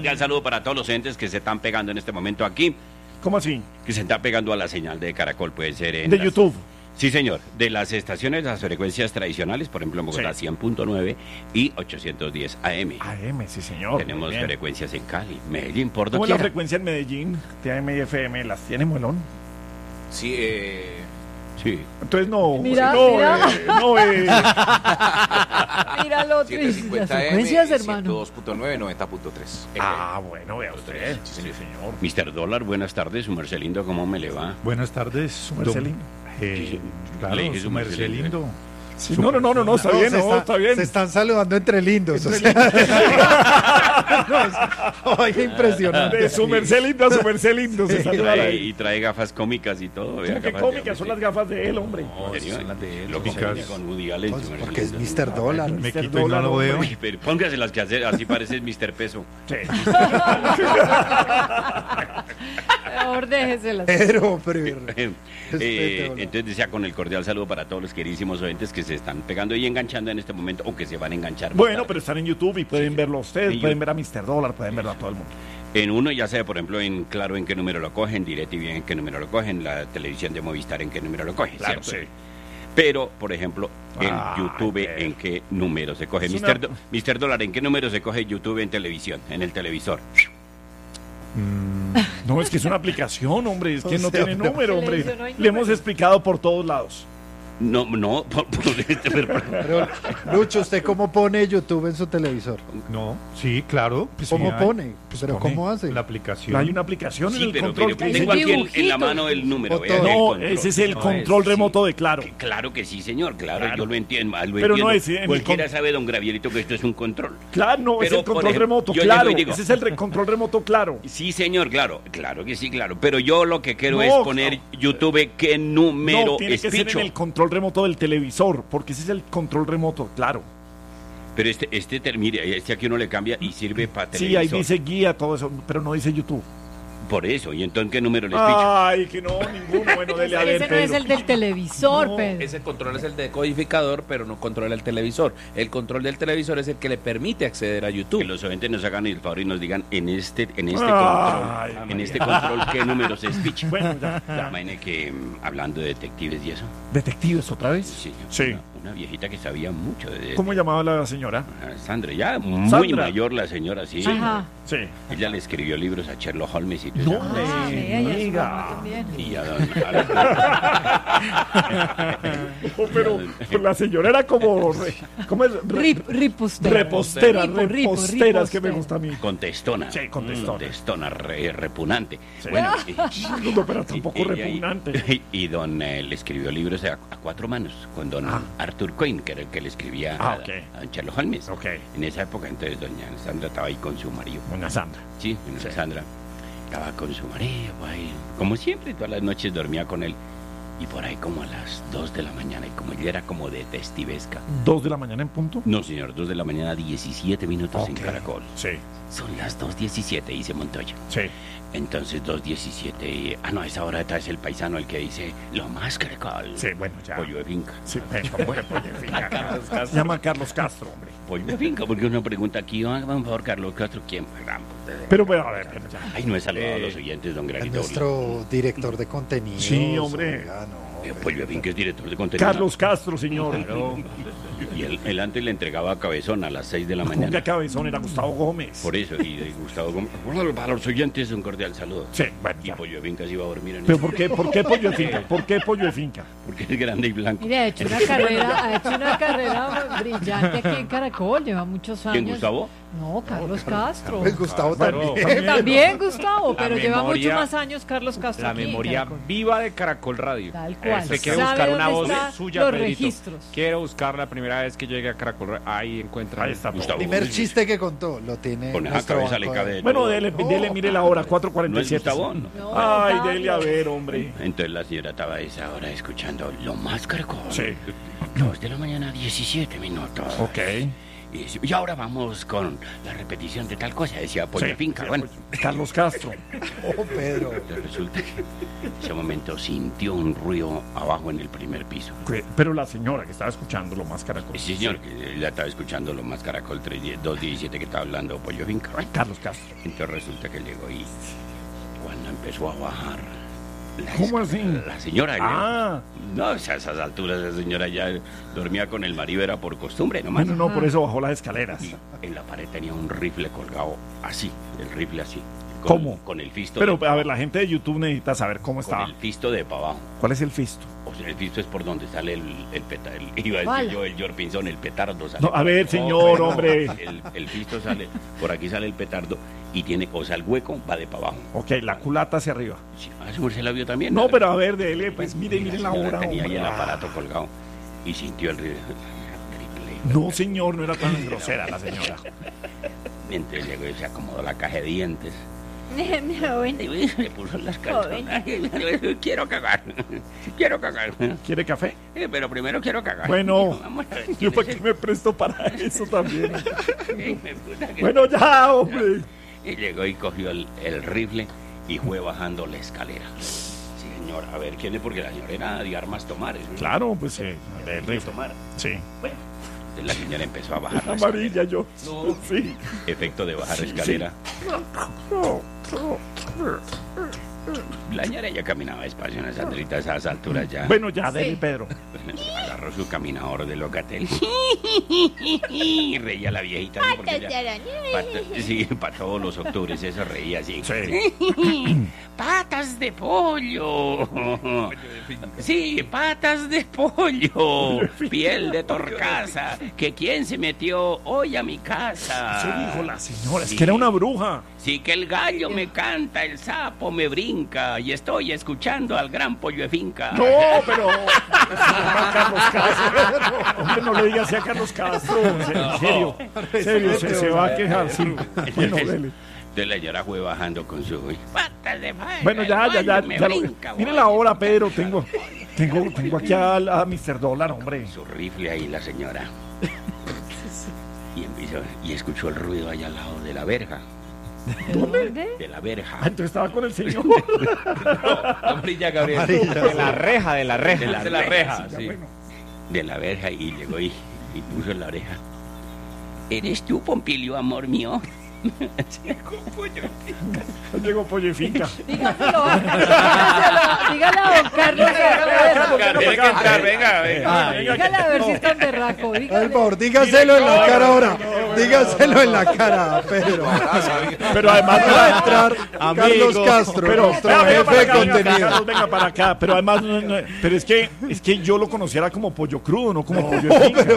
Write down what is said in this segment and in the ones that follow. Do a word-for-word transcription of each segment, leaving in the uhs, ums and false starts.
cordial saludo para todos los entes que se están pegando en este momento aquí. ¿Cómo así? Que se están pegando a la señal de Caracol, puede ser en De las... YouTube. Sí, señor. De las estaciones, las frecuencias tradicionales, por ejemplo, en Bogotá Sí. cien punto nueve y ochocientos diez A M. A M, sí, señor. Tenemos Bien. frecuencias en Cali, Medellín, por ¿Cómo es la doquiera. frecuencia en Medellín? T A M y F M, ¿las tiene Muelón? Sí, eh... Sí. Entonces no. Mira, no, mira. eh, no, eh. Mira lo otro. setecientos Las cincuenta M, frecuencias, ciento hermano. dos punto nueve, noventa punto tres. Ah, bueno, vea usted. Sí, Sí, señor. señor. mister Dólar, buenas tardes, su merced lindo, ¿cómo me le va? Buenas tardes. Su merced lindo. Eh, Sí, claro, le dije su su merced merced lindo. lindo. Sí, no, no, no, no, no, está bien, se no, está- está bien. Se están saludando entre lindos. o sea. No, es- oiga, impresionante. De su merced lindo a su merced lindo. Se Y saluda trae, ahí. y trae gafas cómicas y todo. vea, ¿Cómo que gafas de cómicas? Son hombre. las gafas de él, hombre. ¿En serio? son las de él. Lo Cómicas. confundí con Woody Allen, su merced Porque es lindo. mister Dólar. Me mister quito y no Dólar, lo veo. Uy, pero póngase las que hace, así parece mister Peso. Sí. Mejor déjeselas. Pero, pero. Eh, Respete, hola. entonces decía con el cordial saludo para todos los queridísimos oyentes que se están pegando y enganchando en este momento o que se van a enganchar. más Bueno, tarde. pero están en YouTube y pueden verlo ustedes, En pueden YouTube. ver a mister Dólar, pueden verlo a todo el mundo. En uno ya sea, por ejemplo, en Claro en qué número lo cogen, DirecTV en qué número lo cogen, la televisión de Movistar en qué número lo cogen, Claro, ¿cierto? sí. Pero, por ejemplo, en Ah, YouTube ok. en qué número se coge. Es mister una- Do- mister Dólar, ¿en qué número se coge YouTube en televisión, en el televisor? No, es que es una aplicación, hombre, es que O no sea, tiene pero- número, hombre. Televisión no hay Le hemos número. explicado por todos lados. No, no, por- por este- pero- Pero, Lucho, ¿usted cómo pone YouTube en su televisor? No, sí, claro. Pues ¿Cómo sí, hay pone? ¿Pero pone cómo hace? La aplicación. Hay una aplicación en sí, el pero, control. pero que tengo dice- aquí en- en, la dibujitos. mano el número. Botón. vea, el No, control. ese es el No, control sí. remoto de Claro. Que Claro que sí, señor, claro, Claro. yo lo entiendo. Lo Pero no entiendo. es en el Cualquiera con- sabe, don Gravierito, que esto es un control. Claro, no, es Pero, el por control ejemplo, remoto, yo claro. llego y digo- Ese es el re- control remoto, claro. Sí, señor, claro, claro que sí, claro. Pero yo lo que quiero No, es poner YouTube qué número No, tiene es que ser picho. en el control remoto del televisor, porque ese es el control remoto, claro. Pero este, este, ter- mire, este aquí uno le cambia y sirve para Sí, televisor. ahí dice guía, todo eso, pero no dice YouTube. Por eso, ¿y entonces qué número les picho? Ay, que no, ninguno. Bueno, dele a ver, Ese no es Pedro. el del televisor, No, Pedro. Ese control es el decodificador, pero no controla el televisor. El control del televisor es el que le permite acceder a Que YouTube. los oyentes nos hagan el favor y nos digan en este, en este Ay, control, en este control qué números es picho. Bueno, ya, ya. Imagine que mm, hablando de detectives y eso, ¿Detectives otra vez? sí, Sí. Una, una viejita que sabía mucho de, ¿Cómo llamaba la señora? de- Sandra, ya muy Sandra. mayor la señora, sí. Ajá. Sí. Ella le escribió libros a Sherlock Holmes y todo No, eso. Ah, Sí, vea, ya su diga. mamá también. Y ya don Oh, pero pues, la señora era como. re- ¿Cómo es? Re- Rip, ripostera. repostera, Ripo, ripo, repostera, es que me ripostera. gusta a mí. contestona. Sí, contestona. Contestona, re- repugnante. Sí. Bueno, No, pero tampoco y- y- repugnante. Y, y don eh, le escribió libros a, a cuatro manos con don Ah. Arthur Coyne, que era el que le escribía Ah, a, ok. a don Sherlock Holmes. Ok. En esa época, entonces, doña Sandra estaba ahí con su marido. Doña Sandra. Sí, doña Sí. Sandra estaba con su marido, ahí, como siempre, todas las noches dormía con él. Y por ahí como a las dos de la mañana, y como ella era como detestivesca. ¿Dos de la mañana en punto? No, señor, dos de la mañana, diecisiete minutos en Ok. Caracol. Sí, Son las dos diecisiete, dice Montoya. sí. Entonces, dos diecisiete. Ah, no, a esa hora está es el paisano el que dice lo más Caracol. Sí, bueno, ya. Pollo de finca. Sí, bueno, bueno, pollo de finca. Se llama Carlos Castro, hombre. Pollo de finca, porque uno pregunta aquí, ah, por favor, Carlos Castro, ¿quién? Pero bueno, a ver, pero ya. Ay, no he saludado a Eh, los oyentes, don Es Granito. nuestro director de contenido. Sí, hombre. Eh, Pollo de finca es director de contenido. Carlos Castro, señor. Y él, él antes le entregaba a Cabezón a las seis de la Como que mañana. cabezón era Gustavo Gómez. Por eso, y de Gustavo Gómez. Bueno, para los oyentes, un cordial saludo. Sí, bueno, Y ya. Pollo de finca se iba a dormir en ¿Pero eso, por qué, por qué pollo de finca? ¿Por qué pollo de finca? porque es grande y blanco. Mire, ha hecho una carrera, ha hecho una carrera brillante aquí en Caracol, lleva muchos años. ¿Quién, Gustavo? No, Carlos Castro. Pues Gustavo Bueno, también. También Gustavo, La pero lleva memoria- muchos más años Carlos Castro. La aquí en memoria Caracol. viva de Caracol Radio. Tal cual. Usted quiere ¿Sabe buscar una dónde voz están suya, los Pedrito. registros? Quiero buscar la primera vez que llegue a Caracol Radio. Ahí encuentra. Ahí está. Gustavo. Primer chiste que contó, lo tiene. Con esa nuestro cabeza le banco de- cabe. Bueno, todo. dele, dele, mire la hora, cuatro cuarenta ¿No y es siete. Gustavo? No. No, Ay, Pablo. dele a ver, hombre. Entonces la señora estaba a esa hora escuchando lo más Caracol. Sí. Dos de la mañana, diecisiete minutos. Ok. Y, dice, y ahora vamos con la repetición de tal cosa, decía Pollo Sí, Finca. sí, Bueno, Carlos Castro. Oh, Pedro. entonces resulta que en ese momento sintió un ruido abajo en el primer piso. Que- Pero la señora que estaba escuchando lo más caracol. Sí, señor, que ya estaba escuchando lo más Caracol tres diez, dos diecisiete que estaba hablando Pollo Finca. Bueno, Carlos Castro. entonces resulta que llegó y cuando empezó a bajar la, ¿Cómo así? la señora, Ah, no, a esas alturas la señora ya dormía con el marido, era por costumbre nomás. bueno, no, por eso bajó las escaleras. Y en la pared tenía un rifle colgado así, el rifle así. Con, ¿Cómo? Con el fisto. Pero, de, a ver, la gente de YouTube necesita saber cómo con estaba. el fisto de para abajo. ¿Cuál es el fisto? O sea, el fisto es por donde sale el, el petardo. Iba a decir ¿Cuál? yo, el George Pinzón, el petardo sale. No, a ver, señor, pero hombre. El, el fisto sale, por aquí sale el petardo y tiene, o sea, el hueco va de para abajo. Ok, la culata hacia arriba. Sí, ah, ese se la vio también. No, ¿verdad? pero a ver, dele, pues mire, mire la señora hora, tenía ahí hombre. el aparato colgado y sintió el triple. No, señor, no era tan grosera la señora. Entonces llegó y se acomodó la caja de dientes. Joven. Y se puso las calzonas. Quiero cagar. Quiero cagar. ¿Quiere café? Eh, Pero primero quiero cagar. Bueno, Vamos a ver, yo para qué me presto para eso también. Eh, me puta que- Bueno, ya, hombre. Y llegó y cogió el, el rifle y fue bajando la escalera. Sí, señor. A ver, ¿quién es? Porque la señora era de armas tomar. ¿eh? Claro, pues eh, el De rifle. tomar. Sí. Entonces la señora empezó a bajar la Amarilla yo. Sí. escalera. Efecto de bajar la escalera. La señora ya caminaba despacio en esas, a esas alturas ya. Bueno, ya, dele, Pedro. Agarró su caminador de locatel. Y reía la viejita. ¿sí? Porque ella- pa- sí, para todos los octubres eso reía así. Sí. Patas de pollo. Sí, patas de pollo. Piel de torcaza. Que quién se metió hoy a mi casa. Eso dijo la señora. Es Sí. que era una bruja. Sí, que el gallo me canta, el sapo me brinca y estoy escuchando al gran pollo de finca. No, pero. Se llama Carlos Castro. Hombre, no le diga así a Carlos Castro. En serio. En serio, se, se va a quejar. Sí. Bueno, dele. Entonces la señora fue bajando con su patas de pollo. Bueno, ya, el ya, ya. gallo me ya lo- brinca, mire güey. la hora, Pedro. Tengo, tengo, tengo aquí a, a mister Dólar, hombre. Su rifle ahí la señora. Y empezó, y escuchó el ruido allá al lado de la verja. ¿Dónde? De la verja. Ah, entonces estaba con el señor. Amarilla, Gabriel. Amarilla. De la reja, de la reja. De la De la reja, Ya, sí. bueno. De la verja y llegó y, y puso en la oreja. ¿Eres tú, Pompilio, amor mío? Sí, como pollo. Ya llegó Pollo y Finca. Dígaselo, dígaselo, dígale a don Carlos. Tiene que entrar, venga, venga. Dígale a ver si es tan berraco. Por Dígale. favor, dígaselo en la cara ahora. Dígaselo en la cara, Pedro. Pero además Va a entrar Carlos Castro, Pero nuestro venga, venga para jefe de acá, venga, contenido. Carlos, venga para acá. Pero además, no, no, pero es que es que yo lo conociera como pollo crudo, no como pollo de finca.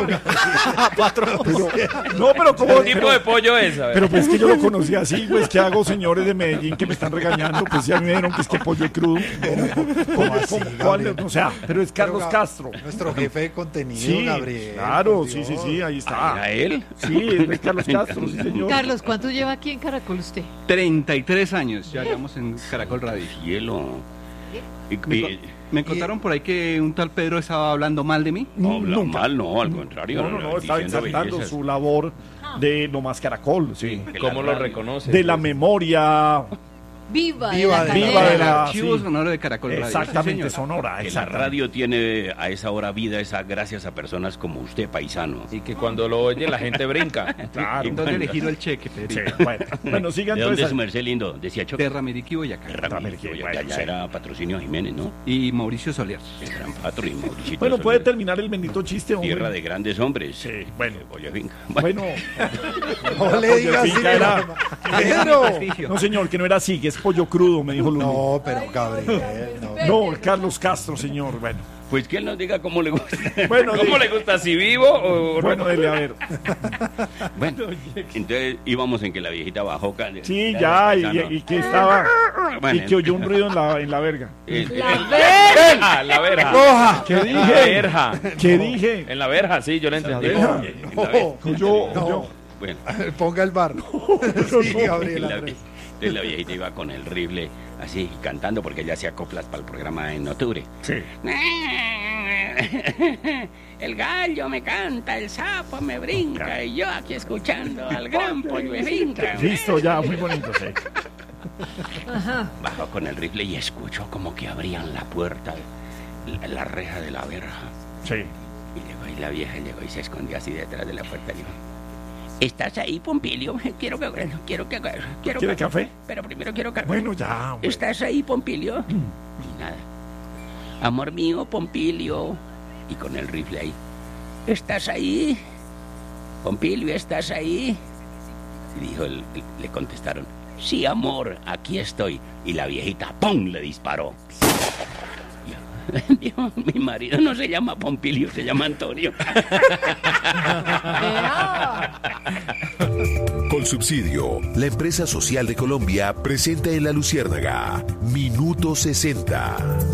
Pero- no, pero como ¿Qué tipo pero, de pollo es? A ver. pero pues que yo lo conocí así, pues ¿qué hago, señores de Medellín que me están regañando? Pues ya me dijeron que es que pollo crudo. ¿Cómo así, ¿Cómo- cuál? Gabriel? O sea, pero es Carlos Pero, Castro. Nuestro jefe de contenido, Sí, Gabriel. claro, por sí, sí, Dios. sí, ahí está. ¿A él? Sí, es Carlos Castro, sí, señor. Carlos, ¿cuánto lleva aquí en Caracol usted? treinta y tres años ya llevamos en Caracol Radio. Cielo. Y- Me, y- co- me contaron por ahí que un tal Pedro estaba hablando mal de mí. no, habla Nunca. mal, no, al contrario. No, no, no, está diciendo exaltando bellezas. su labor de No Más Caracol, sí. Que ¿Cómo la lo radio- reconoce? De la memoria, Viva, Viva de de- la viva de cadena. la- Archivo sí. sonoro de Caracol Radio. exactamente, Sí, señor. sonora, Que la exactamente. radio tiene a esa hora vida, esa gracias a personas como usted, paisano. Y que cuando lo oye la gente brinca. Claro. ¿Y dónde le giro el cheque, Sí, Pedrito? bueno, bueno, sigan ¿De dónde es entonces. su merced lindo? Decía Choque. Terra Miriqui, Boyacá. Ramírez, Bueno, Boyacá, ya sí. era patrocinio Jiménez, ¿no? Y Mauricio Soler. El gran patro y Mauricio. Bueno, puede Soler. terminar el bendito chiste, hombre. Tierra de grandes hombres. Sí, bueno. Pollo Finca. Bueno, No le Pollo digas así. Finca era- Pedro. no señor, que no era así, que es pollo crudo, me dijo Lulu. No, pero Gabriel, no. No, Carlos Castro, señor, bueno. Pues que él nos diga cómo le gusta. Bueno, ¿Cómo di- le gusta? ¿Si vivo o Bueno, dele a ver. Bueno, entonces íbamos en que la viejita bajó. ca- Sí, ya, ya, paisano. y, y que estaba, Bueno, y que oyó un ruido en la, en la verga. el- La el- verja? La verja. Coja. ¿Qué La dije? verja. ¿Qué dije? En la verja, sí, yo le entendí. verja. en la verja. Oyó, No. oyó. Bueno, Ponga el bar. Sí, Gabriel. la, Andrés. entonces la viejita iba con el rifle así cantando porque ella hacía coplas para el programa en octubre. Sí. El gallo me canta, el sapo me brinca, y yo aquí escuchando al gran pollo de finca. Listo, ya, muy bonito, sí. Bajo con el rifle y escucho como que abrían la puerta, la, la reja de la verja. Sí. Y llegó ahí la vieja, llegó y se escondió así detrás de la puerta y dijo: ¿estás ahí, Pompilio? Quiero que... Quiero que... Quiero ¿Quiere café? Pero primero quiero café. Bueno, ya. Hombre. ¿Estás ahí, Pompilio? Y nada. Amor mío, Pompilio. Y con el rifle ahí. ¿Estás ahí? Pompilio, ¿estás ahí? Y dijo, el, el, le contestaron: sí, amor, aquí estoy. Y la viejita, ¡pum!, le disparó. Dijo, mi marido no se llama Pompilio, se llama Antonio. Colsubsidio, la empresa social de Colombia, presenta en La Luciérnaga Minuto sesenta.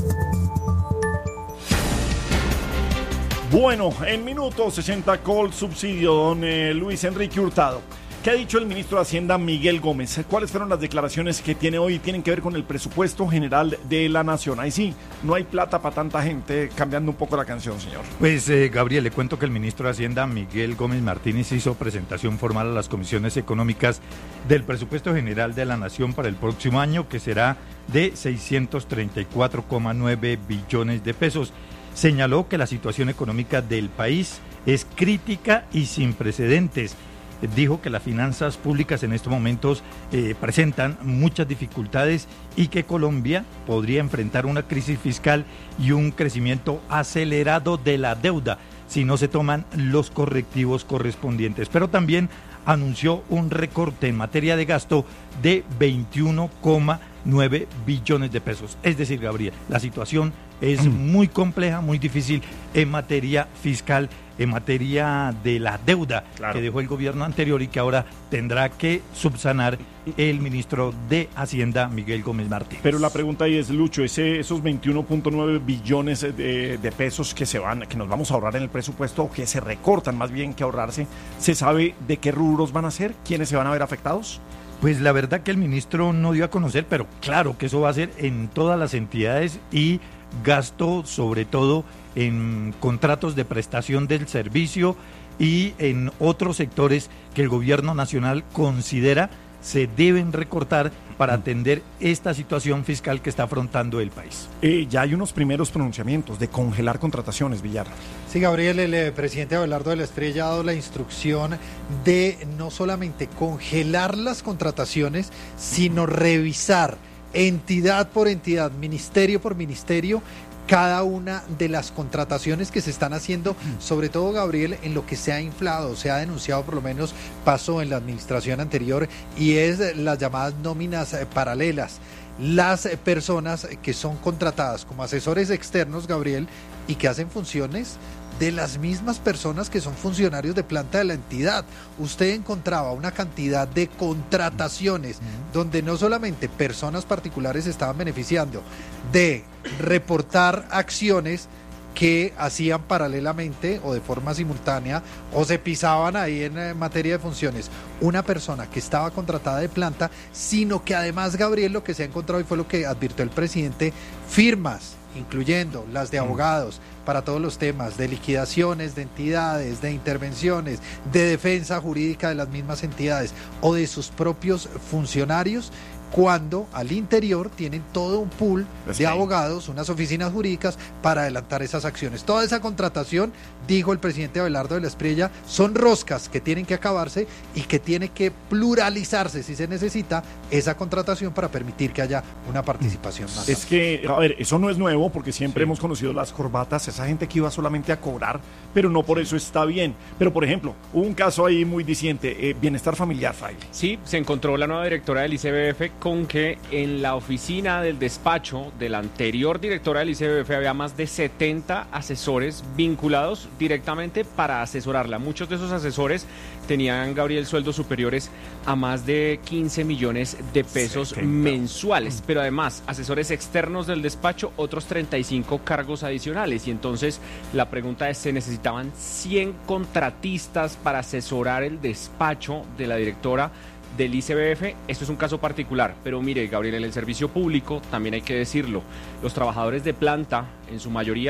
Bueno, en Minuto sesenta, Colsubsidio, don eh, Luis Enrique Hurtado. ¿Qué ha dicho el ministro de Hacienda, Miguel Gómez? ¿Cuáles fueron las declaraciones que tiene hoy? Tienen que ver con el presupuesto general de la nación. Ahí sí, no hay plata para tanta gente, cambiando un poco la canción, señor. Pues, eh, Gabriel, le cuento que el ministro de Hacienda, Miguel Gómez Martínez, hizo presentación formal a las comisiones económicas del presupuesto general de la nación para el próximo año, que será de seiscientos treinta y cuatro coma nueve billones de pesos. Señaló que la situación económica del país es crítica y sin precedentes. Dijo que las finanzas públicas en estos momentos eh, presentan muchas dificultades y que Colombia podría enfrentar una crisis fiscal y un crecimiento acelerado de la deuda si no se toman los correctivos correspondientes. Pero también anunció un recorte en materia de gasto de veintiuno coma nueve billones de pesos. Es decir, Gabriel, la situación es muy compleja, muy difícil en materia fiscal, en materia de la deuda, claro, que dejó el gobierno anterior y que ahora tendrá que subsanar el ministro de Hacienda, Miguel Gómez Martínez. Pero la pregunta ahí es, Lucho, ese, esos veintiuno punto nueve billones de, de pesos que se van, que nos vamos a ahorrar en el presupuesto, o que se recortan más bien que ahorrarse, ¿se sabe de qué rubros van a ser? ¿Quiénes se van a ver afectados? Pues la verdad que el ministro no dio a conocer, pero claro que eso va a ser en todas las entidades y gasto sobre todo en contratos de prestación del servicio y en otros sectores que el gobierno nacional considera se deben recortar para atender esta situación fiscal que está afrontando el país. Eh, ya hay unos primeros pronunciamientos de congelar contrataciones, Villar. Sí, Gabriel, el eh, presidente Abelardo de la Espriella ha dado la instrucción de no solamente congelar las contrataciones, sino revisar entidad por entidad, ministerio por ministerio, cada una de las contrataciones que se están haciendo, sobre todo, Gabriel, en lo que se ha inflado, se ha denunciado, por lo menos pasó en la administración anterior, y es las llamadas nóminas eh, paralelas. Las eh, personas que son contratadas como asesores externos, Gabriel, y que hacen funciones de las mismas personas que son funcionarios de planta de la entidad. Usted encontraba una cantidad de contrataciones uh-huh. donde no solamente personas particulares estaban beneficiando de reportar acciones que hacían paralelamente o de forma simultánea o se pisaban ahí en materia de funciones una persona que estaba contratada de planta, sino que además, Gabriel, lo que se ha encontrado y fue lo que advirtió el presidente, firmas, incluyendo las de abogados, para todos los temas de liquidaciones de entidades, de intervenciones, de defensa jurídica de las mismas entidades o de sus propios funcionarios, cuando al interior tienen todo un pool de sí. abogados, unas oficinas jurídicas para adelantar esas acciones. Toda esa contratación, dijo el presidente Abelardo de la Espriella, son roscas que tienen que acabarse y que tiene que pluralizarse si se necesita esa contratación para permitir que haya una participación más. Es que, a ver, eso no es nuevo porque siempre sí. hemos conocido las corbatas, esa gente que iba solamente a cobrar, pero no por eso está bien. Pero, por ejemplo, hubo un caso ahí muy diciente, eh, bienestar familiar, Fraile. Sí, se encontró la nueva directora del I C B F con que en la oficina del despacho de la anterior directora del I C B F había más de setenta asesores vinculados directamente para asesorarla. Muchos de esos asesores tenían, Gabriel, sueldos superiores a más de quince millones de pesos setenta mensuales, pero además asesores externos del despacho, otros treinta y cinco cargos adicionales. Y entonces la pregunta es, ¿se necesitaban cien contratistas para asesorar el despacho de la directora del I C B F? Esto es un caso particular, pero mire, Gabriel, en el servicio público también hay que decirlo, los trabajadores de planta en su mayoría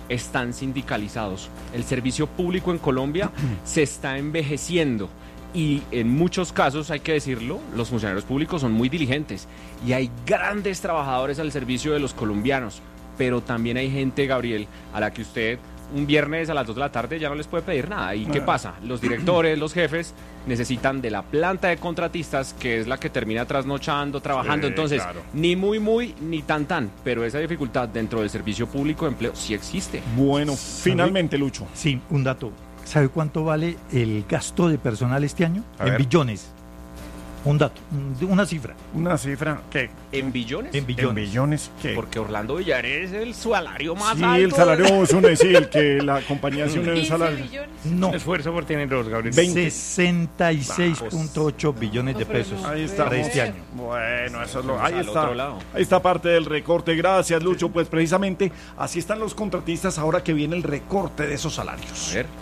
están sindicalizados. El servicio público en Colombia se está envejeciendo y en muchos casos, hay que decirlo, los funcionarios públicos son muy diligentes y hay grandes trabajadores al servicio de los colombianos, pero también hay gente, Gabriel, a la que usted un viernes a las dos de la tarde ya no les puede pedir nada. ¿Y qué pasa? Los directores, los jefes necesitan de la planta de contratistas, que es la que termina trasnochando, trabajando. Sí, entonces, claro, ni muy muy ni tan tan, pero esa dificultad dentro del servicio público de empleo sí existe. Bueno, finalmente, Lucho. Sí, un dato. ¿Sabe cuánto vale el gasto de personal este año? A en ver. billones. Un dato, una cifra. ¿Una cifra qué? ¿En billones? En billones. ¿En billones qué? Porque Orlando Villares es el salario más Sí, alto. el salario es uno, sí, el que la compañía se une en el salario. No. Esfuerzo por tener dos, Gabriel. sesenta y seis punto ocho billones de pesos Ahí está. para este año. Bueno, eso es lo, Vamos ahí al está. otro lado. Ahí está parte del recorte. Gracias, Lucho. Pues precisamente así están los contratistas ahora que viene el recorte de esos salarios. A ver.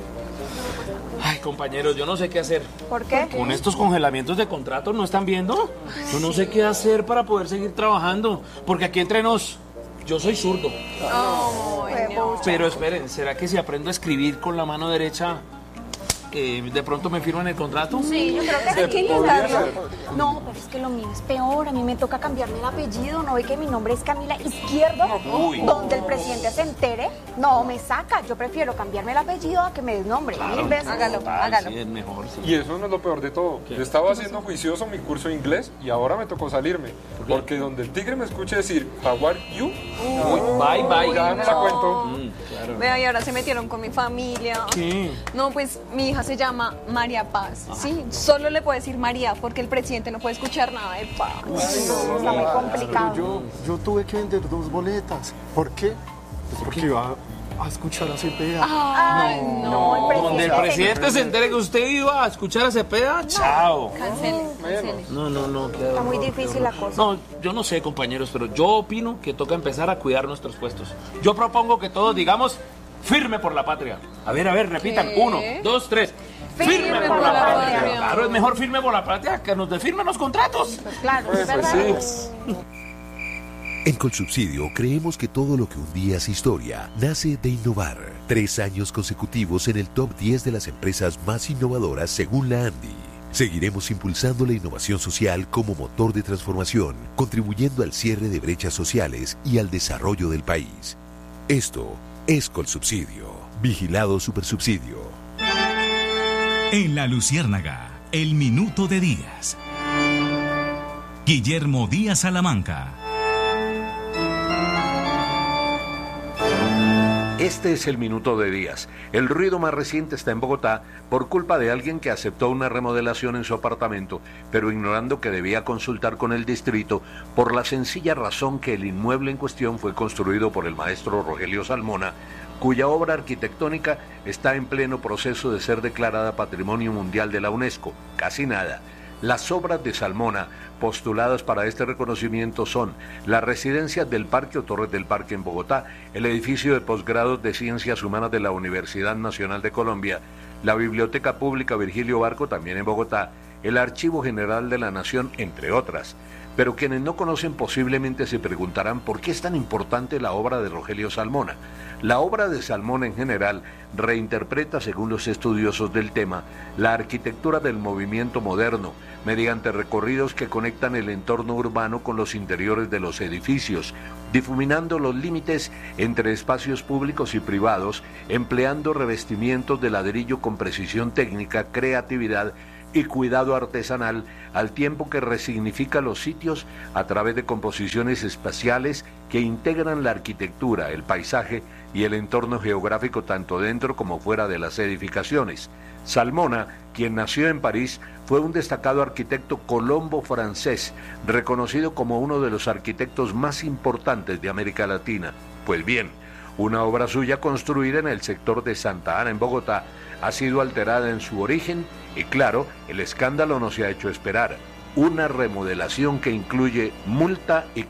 Ay, compañeros, yo no sé qué hacer. ¿Por qué? Con estos congelamientos de contratos, ¿no están viendo? Yo no sé qué hacer para poder seguir trabajando. Porque aquí entre nos, yo soy zurdo. Oh, no. Pero esperen, ¿será que si aprendo a escribir con la mano derecha, eh, de pronto me firman el contrato? Sí, yo creo que hay que intentarlo. No, pero es que lo mío es peor. A mí me toca cambiarme el apellido. ¿No ve que mi nombre es Camila Izquierdo? Uy. Donde el presidente se entere, no, me saca. Yo prefiero cambiarme el apellido a que me desnombre. Mil veces. Hágalo, Total, hágalo. Sí, es mejor, sí. Y eso no es lo peor de todo. Yo estaba haciendo juicioso mi curso de inglés y ahora me tocó salirme. Porque donde el tigre me escuche decir, how are you? Uy, bye, bye. Ya no la cuento. Mm, claro. Vea, y ahora se metieron con mi familia. ¿Qué? No, pues mi hija se llama María Paz. Sí, solo le puedo decir María porque el presidente no puede escuchar nada de paz. Está muy complicado. Yo, yo tuve que vender dos boletas. ¿Por qué? Pues porque iba a escuchar a Cepeda. Ay, no, el Donde el presidente se entere que usted iba a escuchar a Cepeda, chao. Cancele, cancele. No, no, no. queda Está muy horror, difícil queda la horror. cosa. No, yo no sé, compañeros, pero yo opino que toca empezar a cuidar nuestros puestos. Yo propongo que todos digamos firme por la patria. A ver, a ver, repitan. ¿Qué? Uno, dos, tres. Firme, por la, patria. Claro, es mejor firme por la patria que nos desfirmen los contratos. Pues claro, es Pues, verdad. sí. En Colsubsidio creemos que todo lo que un día es historia nace de innovar. Tres años consecutivos en el top diez de las empresas más innovadoras según la ANDI. Seguiremos impulsando la innovación social como motor de transformación, contribuyendo al cierre de brechas sociales y al desarrollo del país. Esto es Colsubsidio. Vigilado Supersubsidio. En La Luciérnaga, el minuto de Díaz. Guillermo Díaz Salamanca. Este es el minuto de Díaz. El ruido más reciente está en Bogotá por culpa de alguien que aceptó una remodelación en su apartamento, pero ignorando que debía consultar con el distrito por la sencilla razón que el inmueble en cuestión fue construido por el maestro Rogelio Salmona, cuya obra arquitectónica está en pleno proceso de ser declarada Patrimonio Mundial de la UNESCO. Casi nada. Las obras de Salmona postuladas para este reconocimiento son la residencia del Parque o Torres del Parque en Bogotá, el edificio de posgrados de Ciencias Humanas de la Universidad Nacional de Colombia, la Biblioteca Pública Virgilio Barco también en Bogotá, el Archivo General de la Nación, entre otras. Pero quienes no conocen posiblemente se preguntarán por qué es tan importante la obra de Rogelio Salmona. La obra de Salmona en general reinterpreta, según los estudiosos del tema, la arquitectura del movimiento moderno, mediante recorridos que conectan el entorno urbano con los interiores de los edificios, difuminando los límites entre espacios públicos y privados, empleando revestimientos de ladrillo con precisión técnica, creatividad y cuidado artesanal, al tiempo que resignifica los sitios a través de composiciones espaciales que integran la arquitectura, el paisaje y el entorno geográfico tanto dentro como fuera de las edificaciones. Salmona, quien nació en París, fue un destacado arquitecto colombo-francés, reconocido como uno de los arquitectos más importantes de América Latina. Pues bien, una obra suya construida en el sector de Santa Ana, en Bogotá, ha sido alterada en su origen y claro, el escándalo no se ha hecho esperar. Una remodelación que incluye multa y